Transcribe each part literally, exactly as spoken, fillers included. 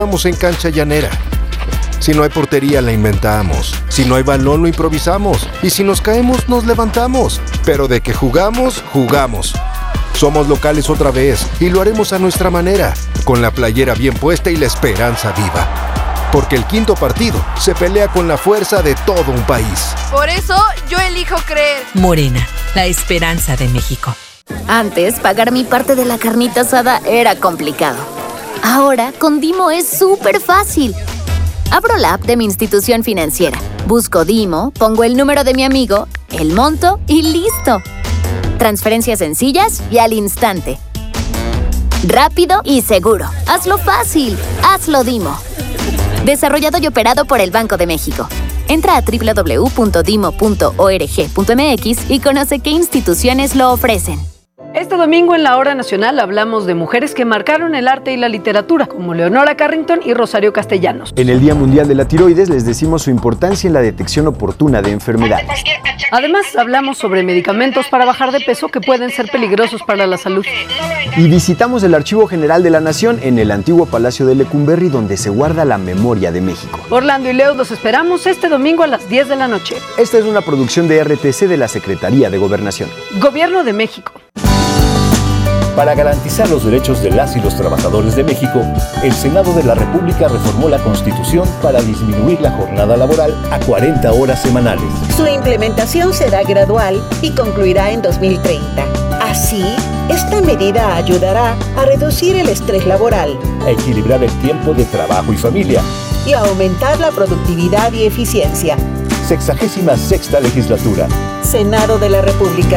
Jugamos en cancha llanera. Si no hay portería, la inventamos. Si no hay balón, lo improvisamos. Y si nos caemos, nos levantamos. Pero de que jugamos, jugamos. Somos locales otra vez y lo haremos a nuestra manera, con la playera bien puesta y la esperanza viva. Porque el quinto partido se pelea con la fuerza de todo un país. Por eso, yo elijo creer. Morena, la esperanza de México. Antes, pagar mi parte de la carnita asada era complicado. Ahora, con Dimo es súper fácil. Abro la app de mi institución financiera, busco Dimo, pongo el número de mi amigo, el monto y ¡listo! Transferencias sencillas y al instante. Rápido y seguro. Hazlo fácil. Hazlo Dimo. Desarrollado y operado por el Banco de México. Entra a doble u doble u doble u punto dimo punto org punto eme equis y conoce qué instituciones lo ofrecen. Este domingo en la Hora Nacional hablamos de mujeres que marcaron el arte y la literatura, como Leonora Carrington y Rosario Castellanos. En el Día Mundial de la Tiroides les decimos su importancia en la detección oportuna de enfermedades. Además, hablamos sobre medicamentos para bajar de peso que pueden ser peligrosos para la salud. Y visitamos el Archivo General de la Nación en el antiguo Palacio de Lecumberri, donde se guarda la memoria de México. Orlando y Leo los esperamos este domingo a las diez de la noche. Esta es una producción de R T C de la Secretaría de Gobernación. Gobierno de México. Para garantizar los derechos de las y los trabajadores de México, el Senado de la República reformó la Constitución para disminuir la jornada laboral a cuarenta horas semanales. Su implementación será gradual y concluirá en dos mil treinta. Así, esta medida ayudará a reducir el estrés laboral, a equilibrar el tiempo de trabajo y familia y a aumentar la productividad y eficiencia. Sexagésima sexta legislatura. Senado de la República.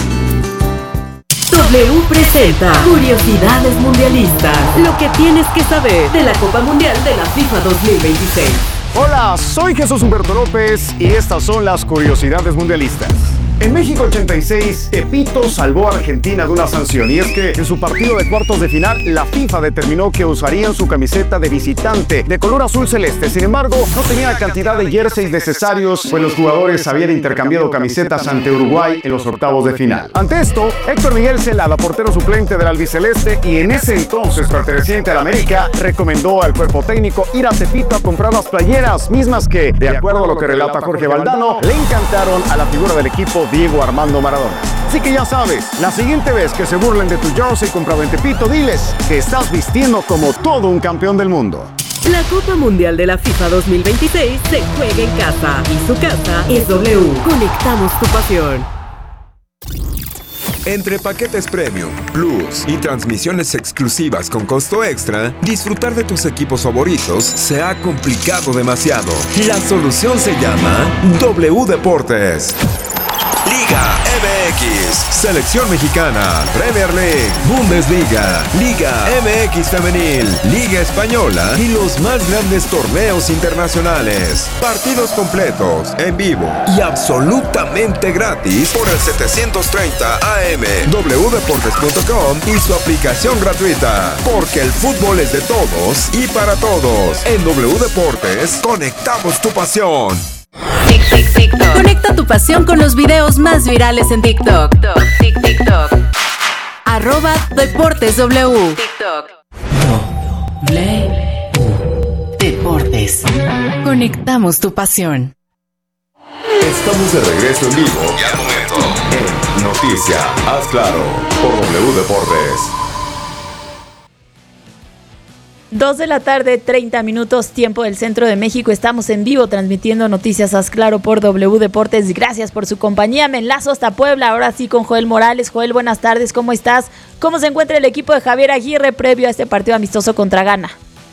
W presenta Curiosidades Mundialistas. Lo que tienes que saber de la Copa Mundial de la FIFA dos mil veintiséis. Hola, soy Jesús Humberto López y estas son las Curiosidades Mundialistas. En México ochenta y seis, Tepito salvó a Argentina de una sanción, y es que en su partido de cuartos de final, la FIFA determinó que usarían su camiseta de visitante de color azul celeste. Sin embargo, no tenía la cantidad de jerseys necesarios, pues los jugadores habían intercambiado camisetas ante Uruguay en los octavos de final. Ante esto, Héctor Miguel Celada, portero suplente del albiceleste y en ese entonces perteneciente al América, recomendó al cuerpo técnico ir a Tepito a comprar las playeras, mismas que, de acuerdo a lo que relata Jorge Valdano, le encantaron a la figura del equipo Diego Armando Maradona. Así que ya sabes, la siguiente vez que se burlen de tu jersey comprado en Tepito, diles que estás vistiendo como todo un campeón del mundo. La Copa Mundial de la FIFA dos mil veintiséis se juega en casa y su casa es W. Conectamos tu pasión. Entre paquetes Premium, Plus y transmisiones exclusivas con costo extra, disfrutar de tus equipos favoritos se ha complicado demasiado. La solución se llama W Deportes. Liga M X, Selección Mexicana, Premier League, Bundesliga, Liga M X Femenil, Liga Española y los más grandes torneos internacionales. Partidos completos, en vivo y absolutamente gratis por el setecientos treinta A M, w deportes punto com y su aplicación gratuita. Porque el fútbol es de todos y para todos. En W Deportes, conectamos tu pasión. Conecta tu pasión con los videos más virales en TikTok. TikTok, TikTok. Arroba Deportes W. TikTok. W Deportes. Conectamos tu pasión. Estamos de regreso en vivo y al momento en Noticia, haz claro, por W Deportes. Dos de la tarde, treinta minutos, tiempo del centro de México. Estamos en vivo transmitiendo Noticias Haz Claro por W Deportes. Gracias por su compañía. Me enlazo hasta Puebla, ahora sí con Joel Morales. Joel, buenas tardes, ¿cómo estás? ¿Cómo se encuentra el equipo de Javier Aguirre previo a este partido amistoso contra Ghana?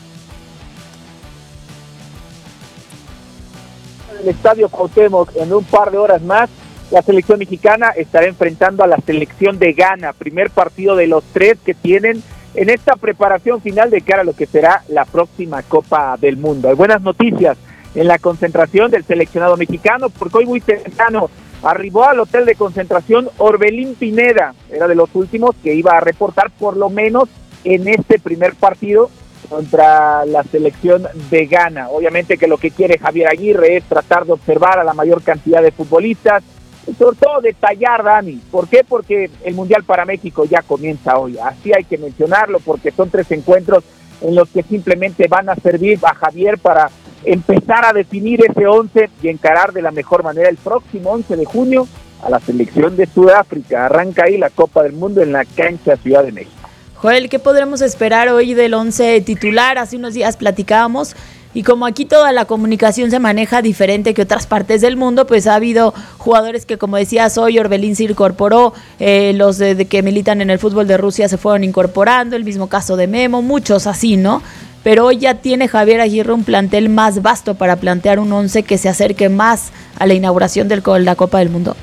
En el Estadio Cuauhtémoc, en un par de horas más, la selección mexicana estará enfrentando a la selección de Ghana. Primer partido de los tres que tienen en esta preparación final de cara a lo que será la próxima Copa del Mundo. Hay buenas noticias en la concentración del seleccionado mexicano, porque hoy muy temprano arribó al hotel de concentración Orbelín Pineda, era de los últimos que iba a reportar por lo menos en este primer partido contra la selección de Ghana. Obviamente que lo que quiere Javier Aguirre es tratar de observar a la mayor cantidad de futbolistas, y sobre todo detallar, Dani. ¿Por qué? Porque el Mundial para México ya comienza hoy. Así hay que mencionarlo, porque son tres encuentros en los que simplemente van a servir a Javier para empezar a definir ese once y encarar de la mejor manera el próximo once de junio a la selección de Sudáfrica. Arranca ahí la Copa del Mundo en la cancha Ciudad de México. Joel, ¿qué podremos esperar hoy del once titular? Hace unos días platicábamos y como aquí toda la comunicación se maneja diferente que otras partes del mundo, pues ha habido jugadores que, como decías hoy, Orbelín se incorporó, eh, los de, de que militan en el fútbol de Rusia se fueron incorporando, el mismo caso de Memo, muchos así, ¿no? Pero hoy ya tiene Javier Aguirre un plantel más vasto para plantear un once que se acerque más a la inauguración de la Copa del Mundo.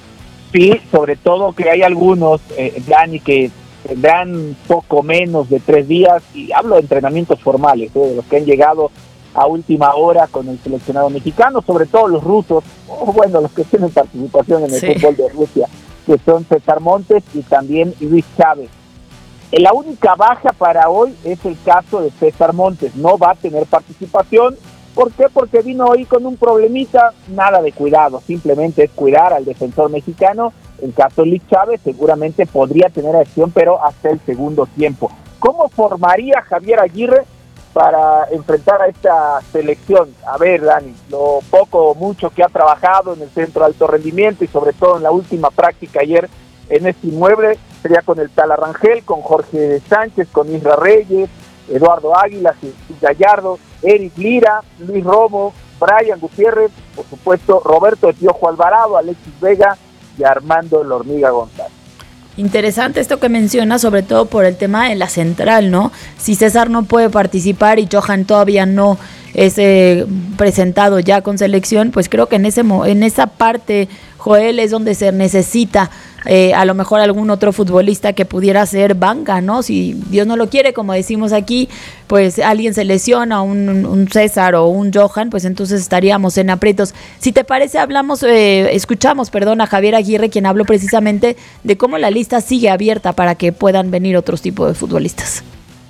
Sí, sobre todo que hay algunos, eh, Dani, que tendrán poco menos de tres días, y hablo de entrenamientos formales, eh, de los que han llegado a última hora con el seleccionado mexicano, sobre todo los rusos, o bueno, los que tienen participación en el sí. fútbol de Rusia, que son César Montes y también Luis Chávez. La única baja para hoy es el caso de César Montes, no va a tener participación. ¿Por qué? Porque vino hoy con un problemita, nada de cuidado, simplemente es cuidar al defensor mexicano. En caso de Luis Chávez seguramente podría tener acción, pero hasta el segundo tiempo. ¿Cómo formaría Javier Aguirre para enfrentar a esta selección? A ver, Dani, lo poco o mucho que ha trabajado en el centro de alto rendimiento y sobre todo en la última práctica ayer en este inmueble, sería con el Tala Rangel, con Jorge Sánchez, con Isra Reyes, Eduardo Águila, Jesús Gallardo, Eric Lira, Luis Romo, Brian Gutiérrez, por supuesto Roberto de Piojo Alvarado, Alexis Vega y Armando La Hormiga González. Interesante esto que menciona, sobre todo por el tema de la central, ¿no? Si César no puede participar y Johan todavía no es eh, presentado ya con selección, pues creo que en ese en esa parte, Joel, es donde se necesita eh, a lo mejor algún otro futbolista que pudiera ser banca, ¿no? Si Dios no lo quiere, como decimos aquí, pues alguien se lesiona, un, un César o un Johan, pues entonces estaríamos en aprietos. Si te parece, hablamos, eh, escuchamos, perdón, a Javier Aguirre, quien habló precisamente de cómo la lista sigue abierta para que puedan venir otros tipos de futbolistas.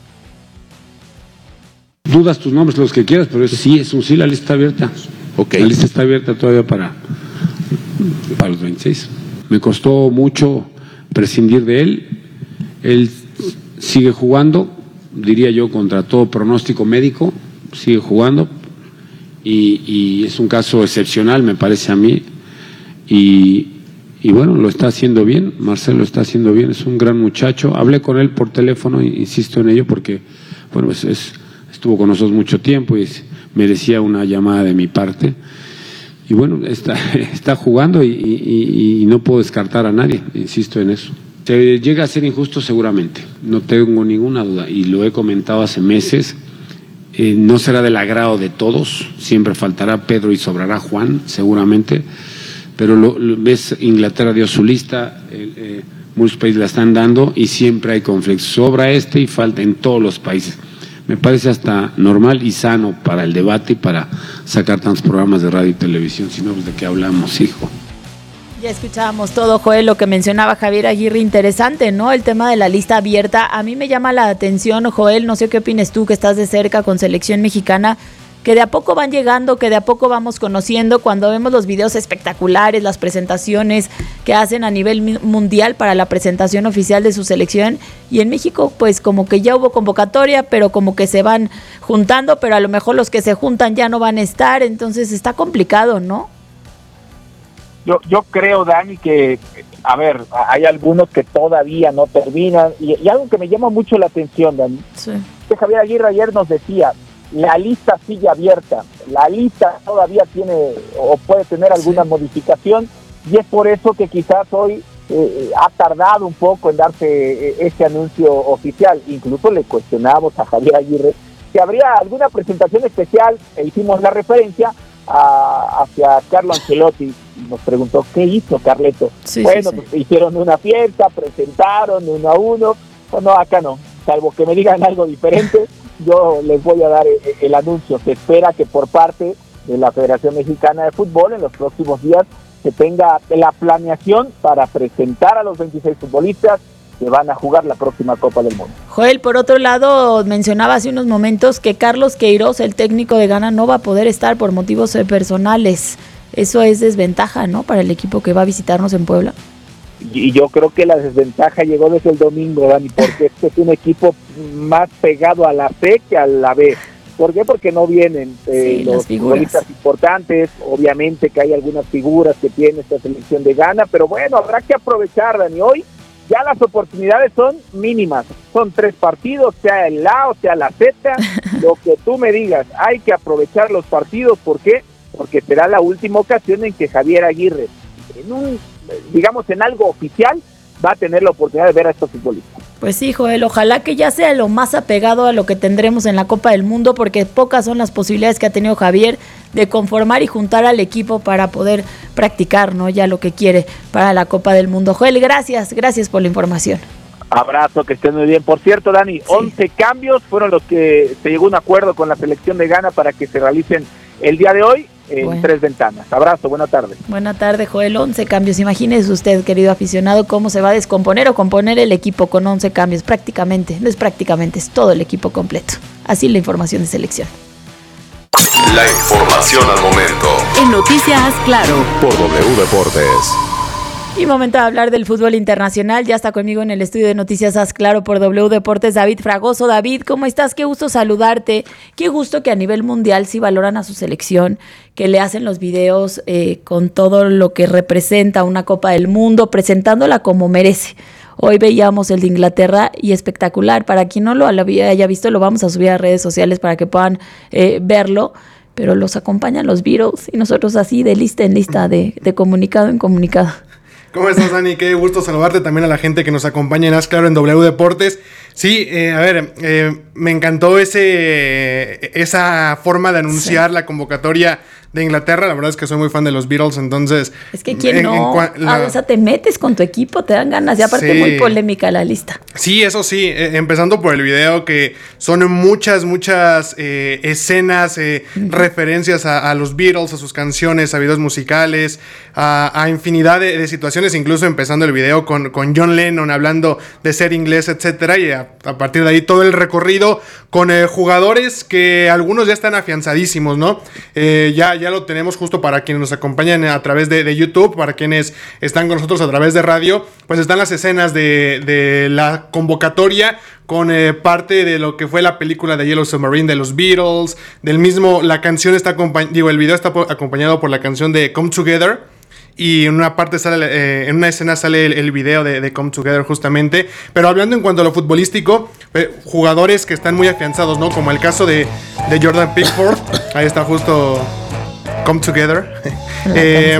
Dudas tus nombres, los que quieras, pero sí, es un sí, la lista está abierta. Okay. La lista está abierta todavía para, para los veintiséis. Me costó mucho prescindir de él. Él sigue jugando, diría yo, contra todo pronóstico médico, sigue jugando y, y es un caso excepcional, me parece a mí. Y, y bueno, lo está haciendo bien, Marcelo lo está haciendo bien, es un gran muchacho. Hablé con él por teléfono, insisto en ello, porque bueno, es... es estuvo con nosotros mucho tiempo y merecía una llamada de mi parte. Y bueno, está, está jugando y, y, y no puedo descartar a nadie, insisto en eso. Se llega a ser injusto seguramente, no tengo ninguna duda, y lo he comentado hace meses. Eh, no será del agrado de todos, siempre faltará Pedro y sobrará Juan, seguramente, pero lo, lo, ves, Inglaterra dio su lista, eh, eh, muchos países la están dando y siempre hay conflictos. Sobra este y falta en todos los países. Me parece hasta normal y sano para el debate y para sacar tantos programas de radio y televisión, si no, pues de qué hablamos, hijo. Ya escuchábamos todo, Joel, lo que mencionaba Javier Aguirre, interesante, ¿no? El tema de la lista abierta. A mí me llama la atención, Joel, no sé qué opines tú, que estás de cerca con selección mexicana, que de a poco van llegando, que de a poco vamos conociendo, cuando vemos los videos espectaculares, las presentaciones que hacen a nivel mundial para la presentación oficial de su selección, y en México pues como que ya hubo convocatoria, pero como que se van juntando, pero a lo mejor los que se juntan ya no van a estar, entonces está complicado, ¿no? Yo, yo creo, Dani, que, a ver, hay algunos que todavía no terminan, y, y algo que me llama mucho la atención, Dani, sí. que Javier Aguirre ayer nos decía, la lista sigue abierta, la lista todavía tiene o puede tener alguna sí. modificación, y es por eso que quizás hoy eh, ha tardado un poco en darse eh, ese anuncio oficial. Incluso le cuestionamos a Javier Aguirre si habría alguna presentación especial, e hicimos la referencia a, hacia Carlo Ancelotti, y nos preguntó ¿qué hizo Carleto? Sí, bueno, sí, sí. Pues hicieron una fiesta, presentaron uno a uno, bueno, acá no, salvo que me digan algo diferente. Yo les voy a dar el, el anuncio. Se espera que por parte de la Federación Mexicana de Fútbol en los próximos días se tenga la planeación para presentar a los veintiséis futbolistas que van a jugar la próxima Copa del Mundo. Joel, por otro lado, mencionaba hace unos momentos que Carlos Queiroz, el técnico de Ghana, no va a poder estar por motivos personales. Eso es desventaja, ¿no?, para el equipo que va a visitarnos en Puebla. Y, y yo creo que la desventaja llegó desde el domingo, Dani, porque este es un equipo más pegado a la C que a la B. ¿Por qué? Porque no vienen eh, sí, los futbolistas importantes. Obviamente que hay algunas figuras que tiene esta selección de Ghana, pero bueno, habrá que aprovechar, Dani. Hoy ya las oportunidades son mínimas. Son tres partidos, sea el A o sea la Z, lo que tú me digas. Hay que aprovechar los partidos. ¿Por qué? Porque será la última ocasión en que Javier Aguirre, en un, digamos, en algo oficial, va a tener la oportunidad de ver a estos futbolistas. Pues sí, Joel, ojalá que ya sea lo más apegado a lo que tendremos en la Copa del Mundo, porque pocas son las posibilidades que ha tenido Javier de conformar y juntar al equipo para poder practicar, ¿no? Ya lo que quiere para la Copa del Mundo. Joel, gracias, gracias por la información. Abrazo, que estén muy bien. Por cierto, Dani, sí. once cambios fueron los que se llegó a un acuerdo con la selección de Ghana para que se realicen el día de hoy en bueno. tres ventanas. Abrazo, buena tarde. Buena tarde, Joel. once cambios. Imagínese usted, querido aficionado, cómo se va a descomponer o componer el equipo con once cambios. Prácticamente, no es prácticamente, es todo el equipo completo. Así la información de selección. La información al momento. En Noticias Claro. Por W Deportes. Y momento de hablar del fútbol internacional. Ya está conmigo en el estudio de Noticias Haz Claro por W Deportes David Fragoso. David, ¿cómo estás? Qué gusto saludarte. Qué gusto que a nivel mundial sí valoran a su selección, que le hacen los videos eh, con todo lo que representa una Copa del Mundo, presentándola como merece. Hoy veíamos el de Inglaterra y espectacular. Para quien no lo haya visto, lo vamos a subir a redes sociales para que puedan eh, verlo. Pero los acompañan los Beatles y nosotros así de lista en lista, de, de comunicado en comunicado. ¿Cómo estás, Dani? Qué gusto saludarte, también a la gente que nos acompaña en Haz Claro en W Deportes. Sí, eh, a ver, eh, me encantó ese esa forma de anunciar sí. la convocatoria de Inglaterra. La verdad es que soy muy fan de los Beatles, entonces... Es que ¿quién en, no? En, la... ah, o sea, te metes con tu equipo, te dan ganas. Y aparte sí. muy polémica la lista. Sí, eso sí. Eh, empezando por el video, que son muchas, muchas eh, escenas, eh, uh-huh. referencias a, a los Beatles, a sus canciones, a videos musicales, a, a infinidad de, de situaciones, incluso empezando el video con, con John Lennon hablando de ser inglés, etcétera, y a, a partir de ahí todo el recorrido con eh, jugadores que algunos ya están afianzadísimos, ¿no? Eh, ya Ya lo tenemos justo para quienes nos acompañan a través de, de YouTube, para quienes están con nosotros a través de radio, pues están las escenas de, de la convocatoria con eh, parte de lo que fue la película de Yellow Submarine de los Beatles, del mismo, la canción está acompañada, digo, el video está acompañado por la canción de Come Together. Y en una parte sale, eh, en una escena sale el, el video de, de Come Together justamente. Pero hablando en cuanto a lo futbolístico, eh, jugadores que están muy afianzados, ¿no? Como el caso de, de Jordan Pickford. Ahí está justo Come Together. eh,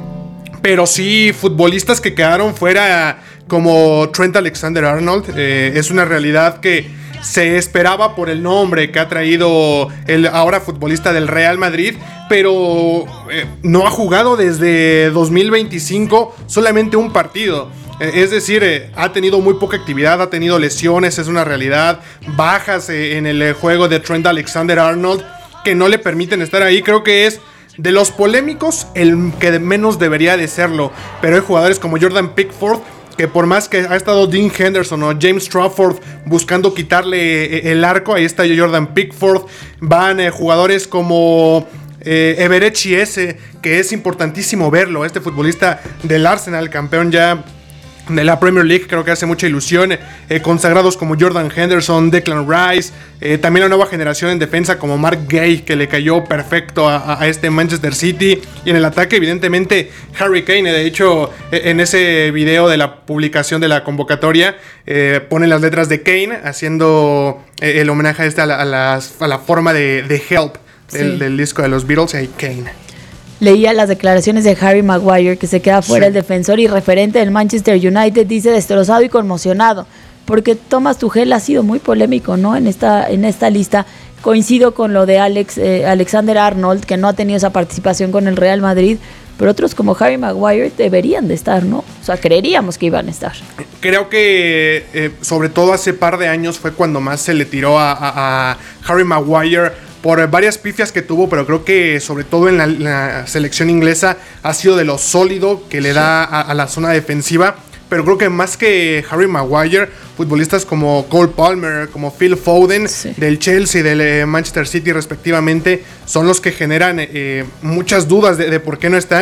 pero sí, futbolistas que quedaron fuera como Trent Alexander-Arnold. Eh, es una realidad que se esperaba por el nombre que ha traído el ahora futbolista del Real Madrid, pero eh, no ha jugado desde dos mil veinticinco solamente un partido. Eh, es decir, eh, ha tenido muy poca actividad, ha tenido lesiones, es una realidad, bajas eh, en el eh, juego de Trent Alexander-Arnold que no le permiten estar ahí. Creo que es de los polémicos el que menos debería de serlo, pero hay jugadores como Jordan Pickford, que por más que ha estado Dean Henderson o James Trafford buscando quitarle el arco, ahí está Jordan Pickford. Van eh, jugadores como eh, Eberechi Eze, que es importantísimo verlo, este futbolista del Arsenal, campeón ya de la Premier League, creo que hace mucha ilusión. eh, Consagrados como Jordan Henderson, Declan Rice, eh, también la nueva generación en defensa como Mark Gay, que le cayó perfecto a, a este Manchester City. Y en el ataque, evidentemente, Harry Kane. De hecho, en ese video de la publicación de la convocatoria, eh, ponen las letras de Kane, haciendo eh, el homenaje a, esta, a, la, a, las, a la forma de, de Help del, sí. del disco de los Beatles. Y ahí Kane. Leía las declaraciones de Harry Maguire, que se queda fuera, sí. el defensor y referente del Manchester United, dice destrozado y conmocionado, porque Thomas Tuchel ha sido muy polémico, ¿no? En esta, en esta lista. Coincido con lo de Alex, eh, Alexander Arnold, que no ha tenido esa participación con el Real Madrid, pero otros como Harry Maguire deberían de estar, ¿no? O sea, creeríamos que iban a estar. Creo que eh, sobre todo hace par de años fue cuando más se le tiró a, a, a Harry Maguire por varias pifias que tuvo, pero creo que sobre todo en la, la selección inglesa ha sido de lo sólido que le da a, a la zona defensiva. Pero creo que más que Harry Maguire, futbolistas como Cole Palmer, como Phil Foden, sí. del Chelsea, del eh, Manchester City respectivamente, son los que generan eh, muchas dudas de, de por qué no están.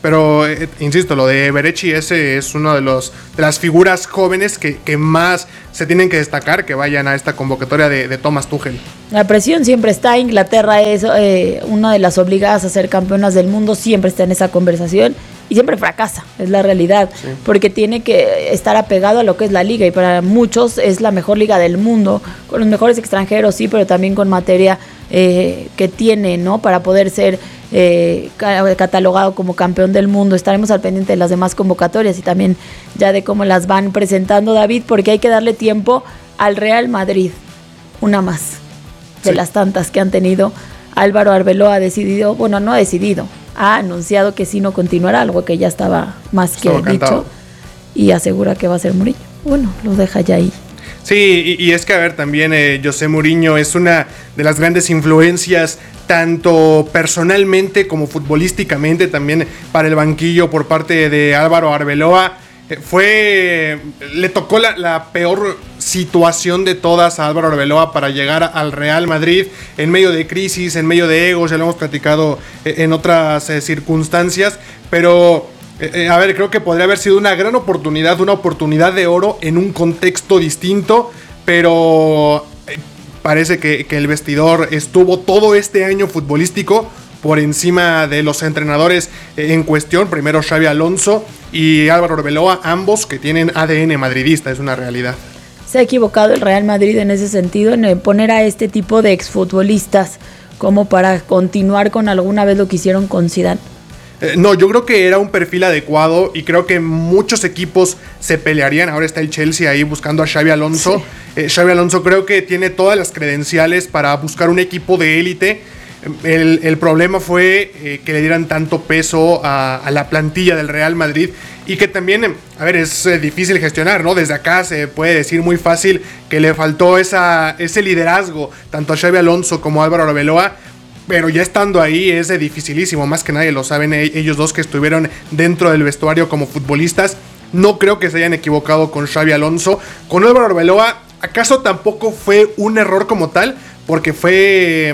pero eh, insisto, lo de Berechi ese es uno de los de las figuras jóvenes que, que más se tienen que destacar que vayan a esta convocatoria de, de Thomas Tuchel. La presión siempre está. Inglaterra es eh, una de las obligadas a ser campeonas del mundo, siempre está en esa conversación y siempre fracasa, es la realidad, sí. Porque tiene que estar apegado a lo que es la liga y para muchos es la mejor liga del mundo, con los mejores extranjeros, sí, pero también con materia eh, que tiene, ¿no? Para poder ser eh, catalogado como campeón del mundo. Estaremos al pendiente de las demás convocatorias y también ya de cómo las van presentando, David, porque hay que darle tiempo al Real Madrid, una más de sí. las tantas que han tenido. Álvaro Arbeloa ha decidido, bueno, no ha decidido, ha anunciado que sí no continuará, algo que ya estaba más que dicho, y asegura que va a ser Mourinho. Bueno, lo deja ya ahí. Sí, y, y es que a ver, también eh, José Mourinho es una de las grandes influencias, tanto personalmente como futbolísticamente, también para el banquillo por parte de Álvaro Arbeloa. Eh, fue, le tocó la, la peor situación de todas a Álvaro Arbeloa para llegar al Real Madrid en medio de crisis, en medio de egos, ya lo hemos platicado eh, en otras eh, circunstancias, pero eh, eh, a ver, creo que podría haber sido una gran oportunidad, una oportunidad de oro en un contexto distinto, pero eh, parece que, que el vestidor estuvo todo este año futbolístico por encima de los entrenadores en cuestión, primero Xabi Alonso y Álvaro Arbeloa, ambos que tienen A D N madridista, es una realidad. Se ha equivocado el Real Madrid en ese sentido, en poner a este tipo de exfutbolistas como para continuar con alguna vez lo que hicieron con Zidane. Eh, no, yo creo que era un perfil adecuado y creo que muchos equipos se pelearían. Ahora está el Chelsea ahí buscando a Xabi Alonso. Sí. Eh, Xabi Alonso creo que tiene todas las credenciales para buscar un equipo de élite. El, el problema fue eh, que le dieran tanto peso a, a la plantilla del Real Madrid y que también, a ver, es eh, difícil gestionar, ¿no? Desde acá se puede decir muy fácil que le faltó esa, ese liderazgo tanto a Xabi Alonso como a Álvaro Arbeloa, pero ya estando ahí es eh, dificilísimo, más que nadie lo saben eh, ellos dos que estuvieron dentro del vestuario como futbolistas. No creo que se hayan equivocado con Xabi Alonso. Con Álvaro Arbeloa, ¿acaso tampoco fue un error como tal? Porque fue...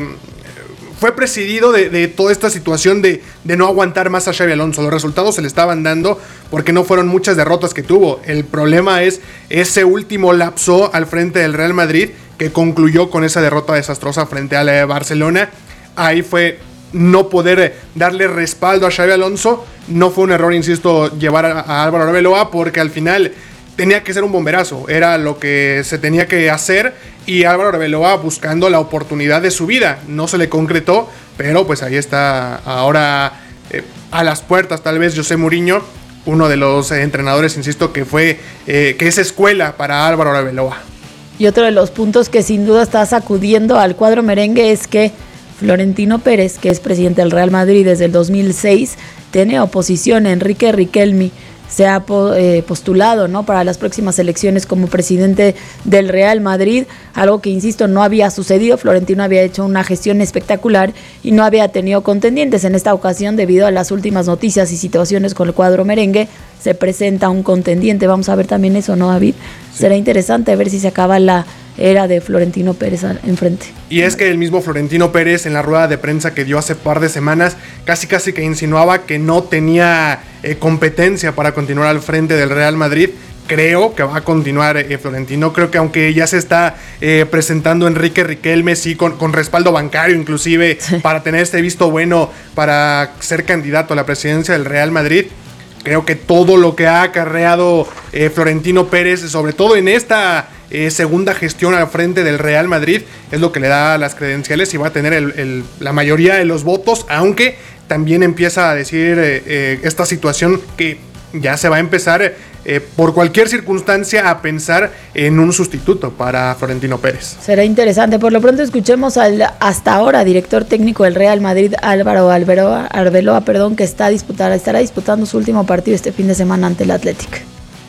Fue presidido de, de toda esta situación de, de no aguantar más a Xabi Alonso. Los resultados se le estaban dando porque no fueron muchas derrotas que tuvo. El problema es ese último lapso al frente del Real Madrid que concluyó con esa derrota desastrosa frente al Barcelona. Ahí fue no poder darle respaldo a Xabi Alonso. No fue un error, insisto, llevar a, a Álvaro Arbeloa porque al final tenía que ser un bomberazo. Era lo que se tenía que hacer. Y Álvaro Arbeloa buscando la oportunidad de su vida. No se le concretó, pero pues ahí está ahora eh, a las puertas tal vez José Mourinho, uno de los eh, entrenadores, insisto, que fue eh, que es escuela para Álvaro Arbeloa. Y otro de los puntos que sin duda está sacudiendo al cuadro merengue es que Florentino Pérez, que es presidente del Real Madrid desde el dos mil seis, tiene oposición. Enrique Riquelme se ha eh, postulado, ¿no?, para las próximas elecciones como presidente del Real Madrid, algo que, insisto, no había sucedido. Florentino había hecho una gestión espectacular y no había tenido contendientes. En esta ocasión, debido a las últimas noticias y situaciones con el cuadro merengue, se presenta un contendiente. Vamos a ver también eso, ¿no, David? Sí. Será interesante ver si se acaba la era de Florentino Pérez enfrente. Y es que el mismo Florentino Pérez, en la rueda de prensa que dio hace par de semanas, casi casi que insinuaba que no tenía eh, competencia para continuar al frente del Real Madrid. Creo que va a continuar eh, Florentino. Creo que aunque ya se está eh, presentando Enrique Riquelme, sí, con, con respaldo bancario inclusive, sí, para tener este visto bueno para ser candidato a la presidencia del Real Madrid, creo que todo lo que ha acarreado eh, Florentino Pérez, sobre todo en esta eh, segunda gestión al frente del Real Madrid, es lo que le da las credenciales y va a tener el, el, la mayoría de los votos, aunque también empieza a decir eh, eh, esta situación que ya se va a empezar eh, por cualquier circunstancia a pensar en un sustituto para Florentino Pérez. Será interesante. Por lo pronto escuchemos al hasta ahora director técnico del Real Madrid, Álvaro Arbeloa, Arbeloa perdón, que está a disputar, estará disputando su último partido este fin de semana ante el Athletic.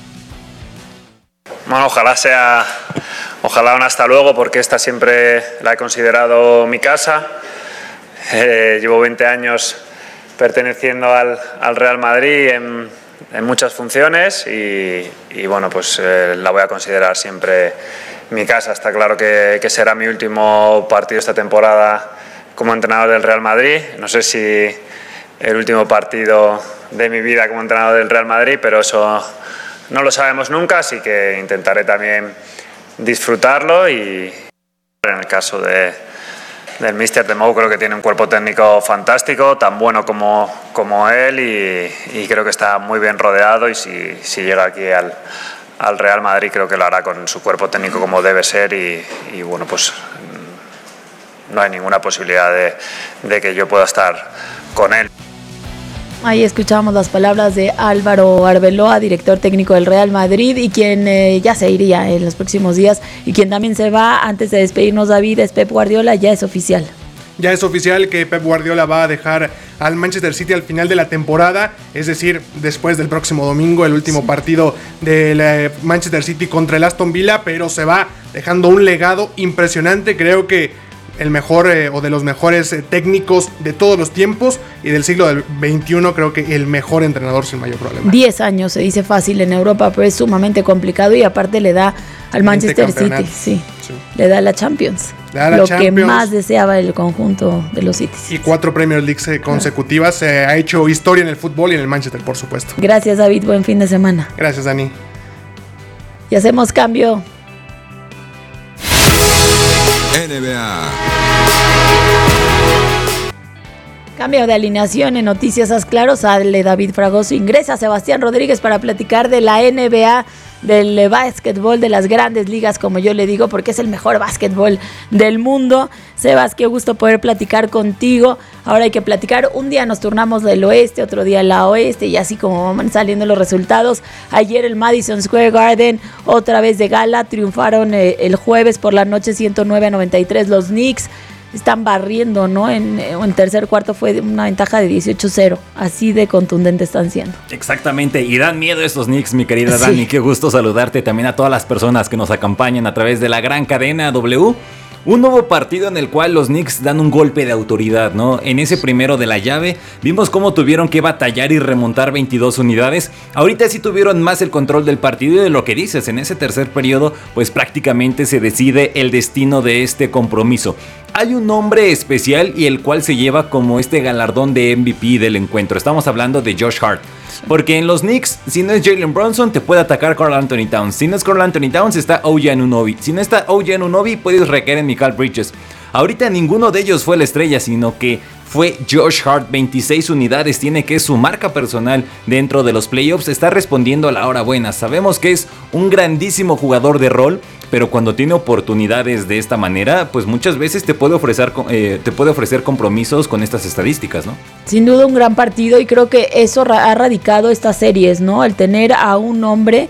Bueno, ojalá sea, ojalá un hasta luego, porque esta siempre la he considerado mi casa. Eh, llevo veinte años perteneciendo al, al Real Madrid en, en muchas funciones y, y bueno, pues eh, la voy a considerar siempre mi casa. Está claro que, que será mi último partido esta temporada como entrenador del Real Madrid. No sé si el último partido de mi vida como entrenador del Real Madrid, pero eso no lo sabemos nunca, así que intentaré también disfrutarlo y en el caso de, del míster de Mou creo que tiene un cuerpo técnico fantástico, tan bueno como, como él y, y creo que está muy bien rodeado y si, si llega aquí al, al Real Madrid creo que lo hará con su cuerpo técnico como debe ser y, y bueno, pues no hay ninguna posibilidad de, de que yo pueda estar con él. Ahí escuchamos las palabras de Álvaro Arbeloa, director técnico del Real Madrid y quien eh, ya se iría en los próximos días y quien también se va antes de despedirnos, David, es Pep Guardiola, ya es oficial. Ya es oficial que Pep Guardiola va a dejar al Manchester City al final de la temporada, es decir, después del próximo domingo, el último sí. partido del Manchester City contra el Aston Villa, pero se va dejando un legado impresionante, creo que el mejor eh, o de los mejores eh, técnicos de todos los tiempos y del siglo veintiuno, creo que el mejor entrenador sin mayor problema. Diez años se dice fácil en Europa, pero es sumamente complicado y aparte le da al Manchester City, sí, sí, le da la Champions, da la lo Champions, que más deseaba el conjunto de los Cities. Y cuatro Premier Leagues consecutivas, se eh, ha hecho historia en el fútbol y en el Manchester, por supuesto. Gracias, David, buen fin de semana. Gracias, Dani. Y hacemos cambio. N B A. Cambio de alineación en Noticias Haz Claro, sale David Fragoso, ingresa Sebastián Rodríguez para platicar de la N B A, del básquetbol de las grandes ligas, como yo le digo, porque es el mejor básquetbol del mundo. Sebas, qué gusto poder platicar contigo. Ahora hay que platicar, un día nos turnamos del oeste, otro día la oeste, y así como van saliendo los resultados. Ayer el Madison Square Garden, otra vez de gala, triunfaron eh, el jueves por la noche ciento nueve a noventa y tres los Knicks. Están barriendo, ¿no? En el tercer cuarto fue una ventaja de dieciocho cero. Así de contundente están siendo. Exactamente, y dan miedo estos Knicks, mi querida sí. Dani. Qué gusto saludarte también a todas las personas que nos acompañan a través de la gran cadena W. Un nuevo partido en el cual los Knicks dan un golpe de autoridad, ¿no? En ese primero de la llave vimos cómo tuvieron que batallar y remontar veintidós unidades. Ahorita sí tuvieron más el control del partido y de lo que dices, en ese tercer periodo pues prácticamente se decide el destino de este compromiso. Hay un nombre especial y el cual se lleva como este galardón de M V P del encuentro. Estamos hablando de Josh Hart. Porque en los Knicks, si no es Jalen Brunson, te puede atacar Karl Anthony Towns. Si no es Karl Anthony Towns, está O G Anunoby. Si no está O G Anunoby, puedes recaer en Mikal Bridges. Ahorita ninguno de ellos fue la estrella, sino que fue Josh Hart. veintiséis unidades tiene, que es su marca personal dentro de los playoffs. Está respondiendo a la hora buena. Sabemos que es un grandísimo jugador de rol, pero cuando tiene oportunidades de esta manera, pues muchas veces te puede ofrecer, eh, te puede ofrecer compromisos con estas estadísticas, ¿no? Sin duda un gran partido, y creo que eso ha radicado estas series, ¿no? El tener a un hombre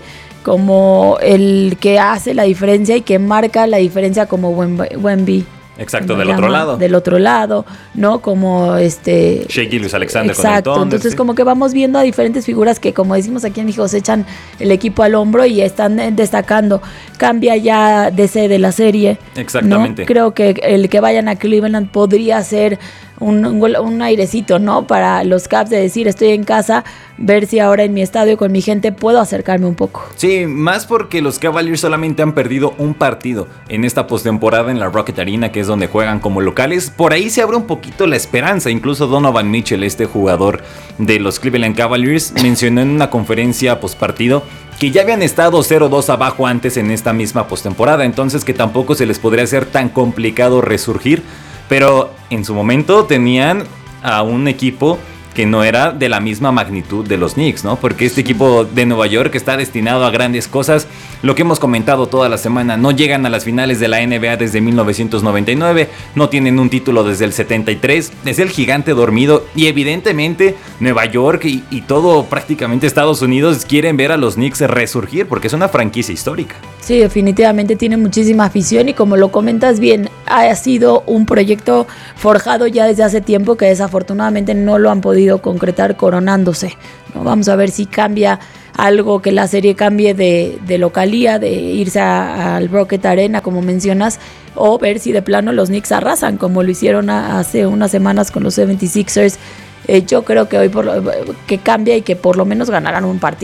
como el que hace la diferencia y que marca la diferencia como Wemby. Exacto, del otro lado. Del otro lado, ¿no? Como este... Shai Gilgeous-Alexander. Exacto, con el entonces sí. Como que vamos viendo a diferentes figuras que, como decimos aquí en México, se echan el equipo al hombro y están destacando. Cambia ya de sede la serie. Exactamente. ¿No? Creo que el que vayan a Cleveland podría ser un, un, un airecito, ¿no? Para los Cavs de decir, estoy en casa, ver si ahora en mi estadio con mi gente puedo acercarme un poco. Sí, más porque los Cavaliers solamente han perdido un partido en esta postemporada en la Rocket Arena, que es donde juegan como locales. Por ahí se abre un poquito la esperanza. Incluso Donovan Mitchell, este jugador de los Cleveland Cavaliers, mencionó en una conferencia postpartido que ya habían estado cero dos abajo antes en esta misma postemporada, entonces que tampoco se les podría hacer tan complicado resurgir. Pero en su momento tenían a un equipo que no era de la misma magnitud de los Knicks, ¿no? Porque este equipo de Nueva York está destinado a grandes cosas. Lo que hemos comentado toda la semana, no llegan a las finales de la N B A desde mil novecientos noventa y nueve, no tienen un título desde el setenta y tres, es el gigante dormido, y evidentemente Nueva York y, y todo prácticamente Estados Unidos quieren ver a los Knicks resurgir porque es una franquicia histórica. Sí, definitivamente tiene muchísima afición y, como lo comentas bien, ha sido un proyecto forjado ya desde hace tiempo que desafortunadamente no lo han podido concretar coronándose, ¿no? Vamos a ver si cambia algo, que la serie cambie de, de localía, de irse al Rocket Arena, como mencionas, o ver si de plano los Knicks arrasan, como lo hicieron a, hace unas semanas con los setenta y seis ers. Eh, yo creo que hoy por lo, que cambia y que por lo menos ganarán un partido.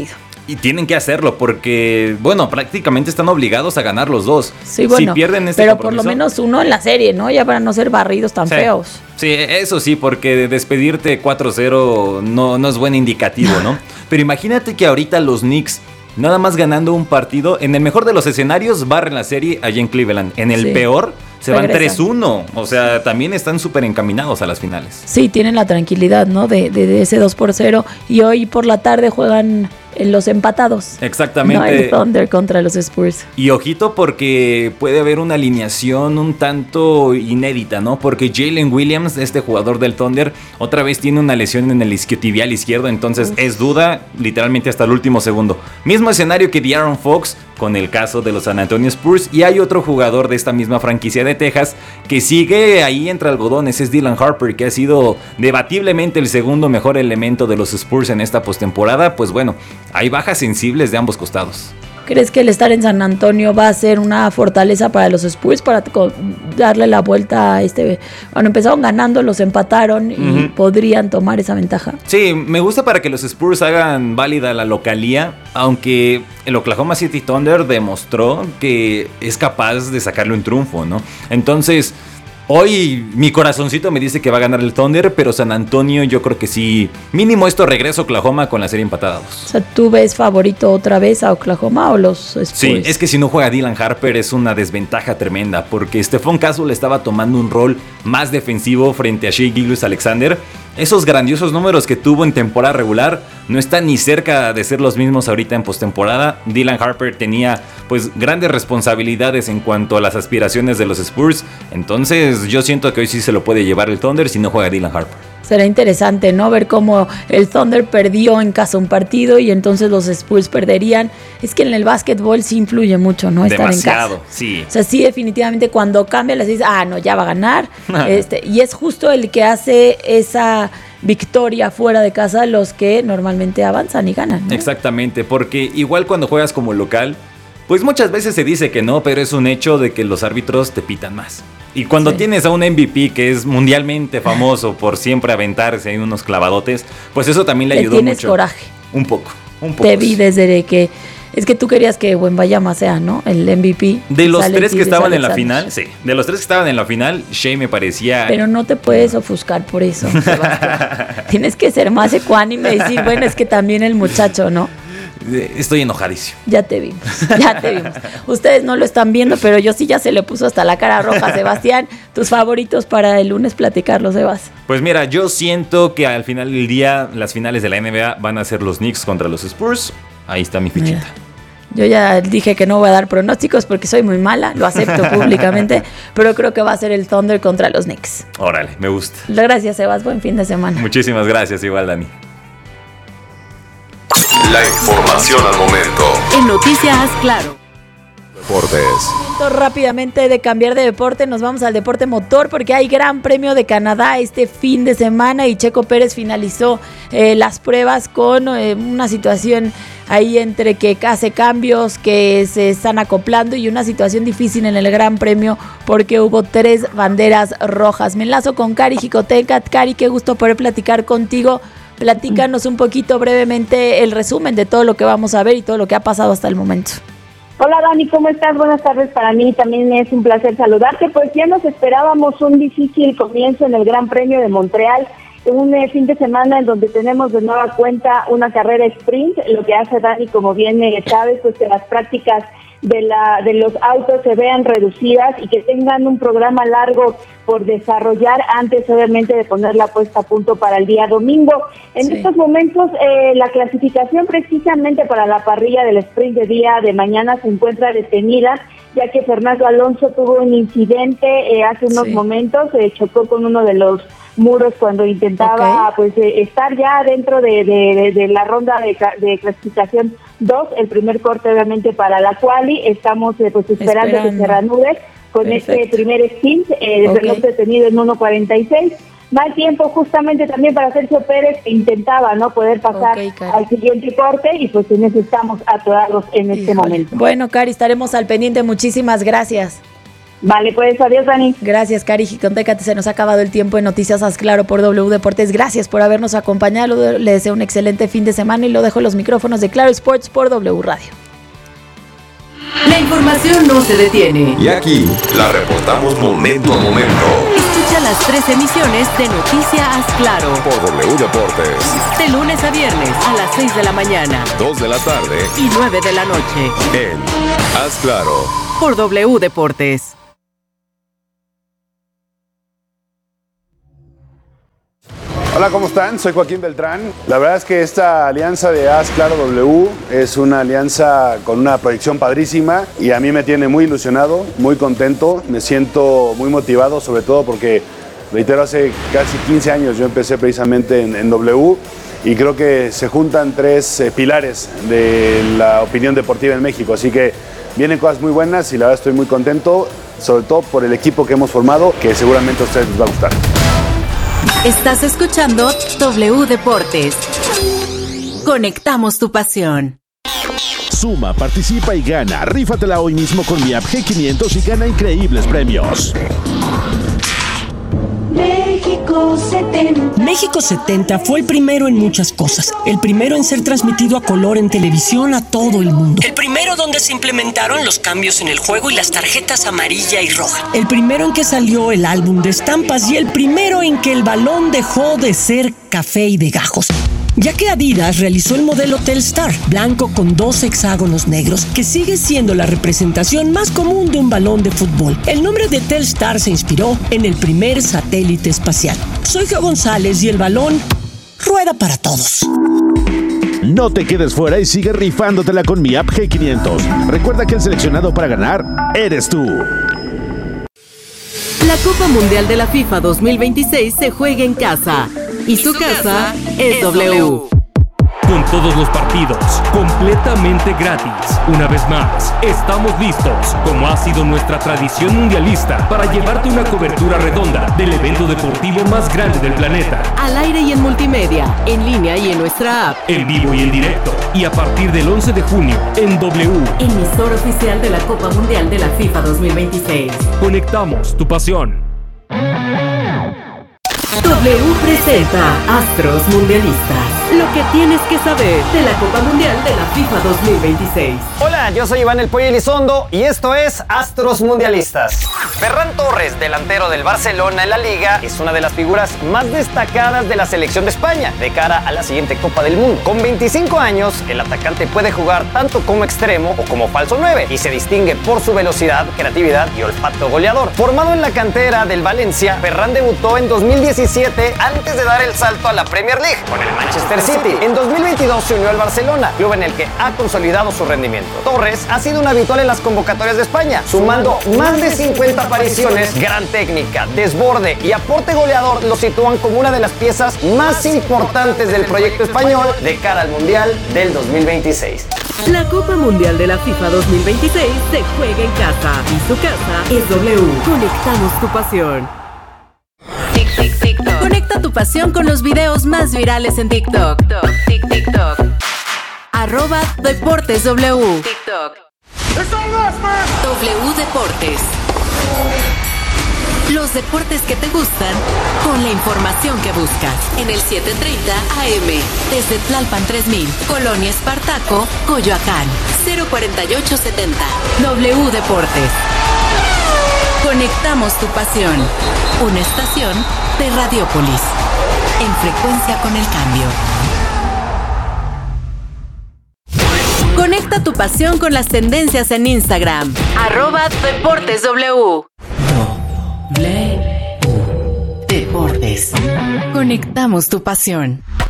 Y tienen que hacerlo porque, bueno, prácticamente están obligados a ganar los dos. Sí, bueno, si pierden este pero por lo menos uno en la serie, ¿no? Ya para no ser barridos tan sí. feos. Sí, eso sí, porque despedirte cuatro cero no, no es buen indicativo, ¿no? Pero imagínate que ahorita los Knicks, nada más ganando un partido, en el mejor de los escenarios barren la serie allá en Cleveland. En el Sí. peor se van Regresan. tres uno. O sea, también están súper encaminados a las finales. Sí, tienen la tranquilidad, ¿no? De, de, de ese dos por cero. Y hoy por la tarde juegan en los empatados. Exactamente. No, el Thunder contra los Spurs. Y ojito porque puede haber una alineación un tanto inédita, ¿no? Porque Jalen Williams, este jugador del Thunder, otra vez tiene una lesión en el isquiotibial izquierdo, entonces es duda literalmente hasta el último segundo. Mismo escenario que De'Aaron Fox con el caso de los San Antonio Spurs, y hay otro jugador de esta misma franquicia de Texas que sigue ahí entre algodones, es Dylan Harper, que ha sido debatiblemente el segundo mejor elemento de los Spurs en esta postemporada. Pues bueno, hay bajas sensibles de ambos costados. ¿Crees que el estar en San Antonio va a ser una fortaleza para los Spurs para co- darle la vuelta a este? Bueno, empezaron ganando, los empataron y Ujú. podrían tomar esa ventaja. Sí, me gusta para que los Spurs hagan válida la localía, aunque el Oklahoma City Thunder demostró que es capaz de sacarle un triunfo, ¿no? Entonces, hoy mi corazoncito me dice que va a ganar el Thunder, pero San Antonio yo creo que sí, mínimo esto regresa a Oklahoma con la serie empatada dos. O sea, ¿tú ves favorito otra vez a Oklahoma o los Spurs? Sí, es que si no juega Dylan Harper es una desventaja tremenda, porque Stephon Castle estaba tomando un rol más defensivo frente a Shai Gilgeous-Alexander. Esos grandiosos números que tuvo en temporada regular no están ni cerca de ser los mismos ahorita en postemporada. Dylan Harper tenía pues grandes responsabilidades en cuanto a las aspiraciones de los Spurs, entonces yo siento que hoy sí se lo puede llevar el Thunder si no juega Dylan Harper. Será interesante, ¿no? Ver cómo el Thunder perdió en casa un partido y entonces los Spurs perderían. Es que en el básquetbol sí influye mucho, ¿no? Estar Demasiado, en casa. sí. O sea, sí, definitivamente cuando cambia les dices, ah, no, ya va a ganar. este, y es justo el que hace esa victoria fuera de casa los que normalmente avanzan y ganan, ¿no? Exactamente, porque igual cuando juegas como local, pues muchas veces se dice que no, pero es un hecho de que los árbitros te pitan más. Y cuando Sí. tienes a un M V P que es mundialmente famoso por siempre aventarse en unos clavadotes, pues eso también le Te ayudó tienes mucho. coraje. Un poco, un poco. Te vi desde que... Es que tú querías que Wembanyama sea, ¿no? El M V P. De los Sale tres que Gilgeous estaban en la Alexander. final, sí, de los tres que estaban en la final, Shai me parecía... Pero no te puedes ofuscar por eso, Sebastián. Tienes que ser más ecuánime y decir, bueno, es que también el muchacho, ¿no? Estoy enojadísimo. Ya te vimos, ya te vimos. Ustedes no lo están viendo, pero yo sí ya se le puso hasta la cara roja. Sebastián, tus favoritos para el lunes platicarlos, Sebas. Pues mira, yo siento que al final del día las finales de la N B A van a ser los Knicks contra los Spurs. Ahí está mi fichita. Mira, yo ya dije que no voy a dar pronósticos porque soy muy mala, lo acepto públicamente, pero creo que va a ser el Thunder contra los Knicks. Órale, me gusta. Gracias, Sebas, buen fin de semana. Muchísimas gracias, igual Dani. La información al momento. En Noticias Claro. Deportes. Momento rápidamente de cambiar de deporte, nos vamos al deporte motor porque hay Gran Premio de Canadá este fin de semana y Checo Pérez finalizó eh, las pruebas con eh, una situación ahí entre que hace cambios, que se están acoplando y una situación difícil en el Gran Premio porque hubo tres banderas rojas. Me enlazo con Cari Jicotenca. Cari, qué gusto poder platicar contigo. Platícanos un poquito brevemente el resumen de todo lo que vamos a ver y todo lo que ha pasado hasta el momento. Hola Dani, ¿cómo estás? Buenas tardes para mí, también es un placer saludarte. Pues ya nos esperábamos un difícil comienzo en el Gran Premio de Montreal, un eh, fin de semana en donde tenemos de nueva cuenta una carrera sprint, lo que hace Dani, como bien eh, sabes, pues que las prácticas de la de los autos se vean reducidas y que tengan un programa largo por desarrollar antes obviamente de poner la puesta a punto para el día domingo. En sí. estos momentos eh, la clasificación precisamente para la parrilla del sprint de día de mañana se encuentra detenida, ya que Fernando Alonso tuvo un incidente eh, hace unos sí. momentos, eh, chocó con uno de los muros cuando intentaba okay. pues eh, estar ya dentro de, de, de, de la ronda de, de clasificación dos, el primer corte obviamente para la quali. Estamos eh, pues esperando, esperando que se reanude con Perfecto. este primer stint, eh, okay. reloj detenido en uno cuarenta y seis. Mal tiempo justamente también para Sergio Pérez, que intentaba no poder pasar okay, al siguiente corte y pues en eso estamos atorados en este Híjole. momento. Bueno, Cari, estaremos al pendiente. Muchísimas gracias. Vale, pues adiós, Dani. Gracias, Cari Jicontecate. Se nos ha acabado el tiempo en Noticias Haz Claro por W Deportes. Gracias por habernos acompañado. Le deseo un excelente fin de semana y lo dejo los micrófonos de Claro Sports por W Radio. La información no se detiene. Y aquí la reportamos momento a momento. Escucha las tres emisiones de Noticias Haz Claro por W Deportes. De lunes a viernes a las seis de la mañana, dos de la tarde y nueve de la noche. En Haz Claro por W Deportes. Hola, ¿cómo están? Soy Joaquín Beltrán. La verdad es que esta alianza de Haz Claro W es una alianza con una proyección padrísima y a mí me tiene muy ilusionado, muy contento, me siento muy motivado, sobre todo porque, reitero, hace casi quince años yo empecé precisamente en, en W y creo que se juntan tres eh, pilares de la opinión deportiva en México, así que vienen cosas muy buenas y la verdad estoy muy contento, sobre todo por el equipo que hemos formado, que seguramente a ustedes les va a gustar. Estás escuchando W Deportes. Conectamos tu pasión. Suma, participa y gana. Rífatela hoy mismo con mi app G quinientos y gana increíbles premios. México setenta. México setenta fue el primero en muchas cosas. El primero en ser transmitido a color en televisión a todo el mundo. El primero donde se implementaron los cambios en el juego y las tarjetas amarilla y roja. El primero en que salió el álbum de estampas y el primero en que el balón dejó de ser café y de gajos. Ya que Adidas realizó el modelo Telstar, blanco con dos hexágonos negros, que sigue siendo la representación más común de un balón de fútbol. El nombre de Telstar se inspiró en el primer satélite espacial. Soy Geo González y el balón rueda para todos. No te quedes fuera y sigue rifándotela con mi app G quinientos. Recuerda que el seleccionado para ganar eres tú. La Copa Mundial de la FIFA dos mil veintiséis se juega en casa. Y su casa es W. Con todos los partidos, completamente gratis. Una vez más, estamos listos, como ha sido nuestra tradición mundialista, para llevarte una cobertura redonda del evento deportivo más grande del planeta. Al aire y en multimedia, en línea y en nuestra app. En vivo y en directo. Y a partir del once de junio, en W. Emisor oficial de la Copa Mundial de la FIFA dos mil veintiséis. Conectamos tu pasión. W presenta Astros Mundialistas. Lo que tienes que saber de la Copa Mundial de la FIFA dos mil veintiséis. Hola, yo soy Iván El Pollo Elizondo y esto es Astros Mundialistas. Ferran Torres, delantero del Barcelona en la Liga, es una de las figuras más destacadas de la selección de España de cara a la siguiente Copa del Mundo. Con veinticinco años, el atacante puede jugar tanto como extremo o como falso nueve y se distingue por su velocidad, creatividad y olfato goleador. Formado en la cantera del Valencia, Ferran debutó en dos mil diecisiete antes de dar el salto a la Premier League con el Manchester City. En dos mil veintidós se unió al Barcelona, club en el que ha consolidado su rendimiento. Torres ha sido un habitual en las convocatorias de España, sumando más de cincuenta apariciones. Gran técnica, desborde y aporte goleador lo sitúan como una de las piezas más importantes del proyecto español de cara al Mundial del dos mil veintiséis. La Copa Mundial de la FIFA dos mil veintiséis se juega en casa y su casa es W. Conectamos tu pasión. Tic, tic, TikTok. Conecta tu pasión con los videos más virales en TikTok. Tic, TikTok. Arroba Deportes W. TikTok. W Deportes. Los deportes que te gustan con la información que buscas. En el siete treinta A M. Desde Tlalpan tres mil. Colonia Espartaco, Coyoacán. cero cuarenta y ocho setenta. W Deportes. Conectamos tu pasión. Una estación de Radiópolis. En frecuencia con el cambio. Conecta tu pasión con las tendencias en Instagram. Arroba Deportes W. Doble Deportes. Conectamos tu pasión.